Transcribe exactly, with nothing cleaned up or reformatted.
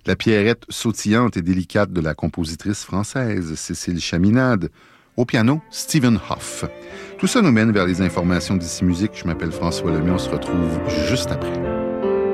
la pierrette sautillante et délicate de la compositrice française Cécile Chaminade. Au piano, Stephen Hoff. Tout ça nous mène vers les informations d'Ici Musique. Je m'appelle François Lemay. On se retrouve juste après.